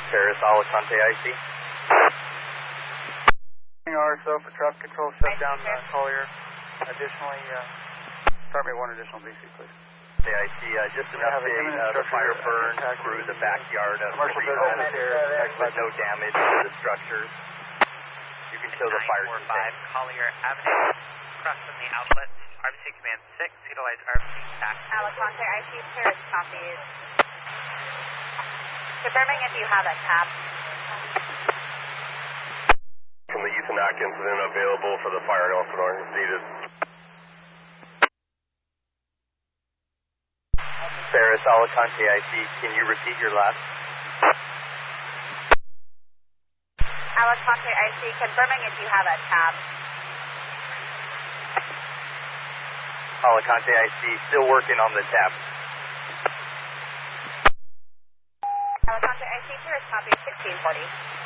Paris, Alicante IC. RSO for traffic control, shut down Collier. Additionally, start me one additional BC, please. AIC, just an update, the fire burned through the backyard of commercial 3 homes business with no damage to the structures. You can show the fire 945 Collier Avenue, across from the outlet, RBC Command 6, utilize RBC TAC. Alicante IC, Paris copies. Confirming if you have a tap. From the Ethan Act incident available for the fire at Elsinore if needed. Paris, Alicante IC, can you repeat your last? Alicante IC, confirming if you have a tab. Alicante IC, still working on the tab. Alicante IC, Paris copy, 1640.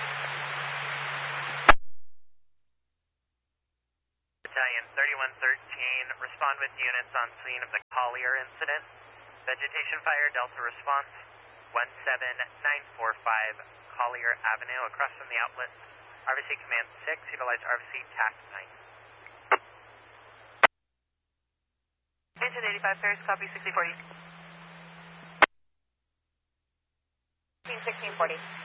Battalion 3113, respond with units on scene of the Collier incident. Vegetation fire, Delta response, 17945 Collier Avenue, across from the outlet, RBC Command 6, utilize RBC TAC 9. Engine 85, Paris, copy, 6040. 1640.